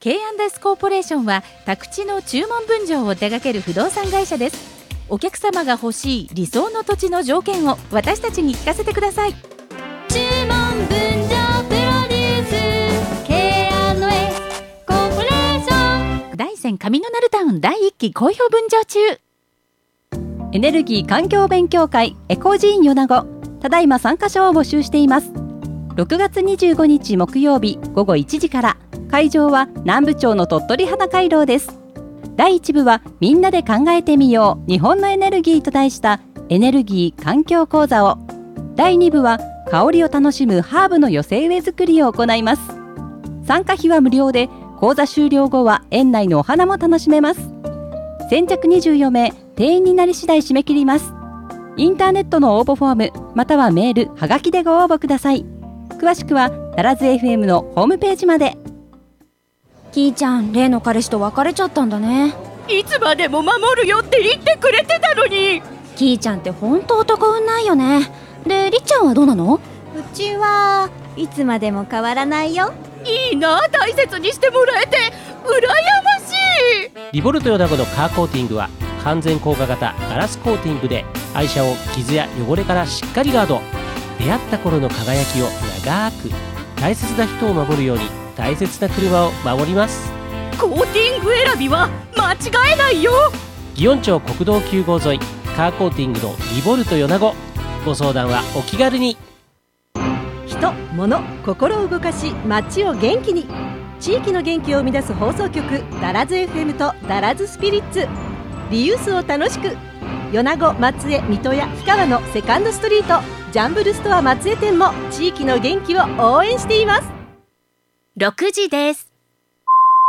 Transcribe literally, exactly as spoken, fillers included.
ケーアンドエス コーポレーションは宅地の注文分譲を手掛ける不動産会社です。お客様が欲しい理想の土地の条件を私たちに聞かせてください。 注文分譲プロデュース ケーアンドエス コーポレーション。 大山上野鳴タウンだいいっき好評分譲中。 エネルギー環境勉強会エコジーン米子、ただいま参加者を募集しています。ろくがつにじゅうごにち木曜日ごごいちじから、会場は南部町の鳥取花回廊です。だいいち部はみんなで考えてみよう日本のエネルギーと題したエネルギー環境講座を、だいに部は香りを楽しむハーブの寄せ植え作りを行います。参加費は無料で、講座終了後は園内のお花も楽しめます。先着にじゅうよんめい、定員になり次第締め切ります。インターネットの応募フォームまたはメールはがきでご応募ください。詳しくはならず エフエム のホームページまで。 キーちゃん、例の彼氏と別れちゃったんだね。 いつまでも守るよって言ってくれてたのに。 キーちゃんって本当男運ないよね。で、りっちゃんはどうなの？ うちはいつまでも変わらないよ。 いいな、大切にしてもらえて羨ましい。 リボルトヨナゴのカーコーティングは完全硬化型ガラスコーティングで、愛車を傷や汚れからしっかりガード。出会った頃の輝きを長く、大切な人を守るように大切な車を守ります。 コーティング選びは間違えないよ。 祇園町国道きゅうごう沿い、カーコーティングのリボルト米子。ご相談はお気軽に。 人、物、心を動かし街を元気に、地域の元気を生み出す放送局だらず エフエム とだらずスピリッツ。リユースを楽しく、米子、松江、水戸や氷川のセカンドストリート、ジャンブルストア松江店も地域の元気を応援しています。 ろくじです。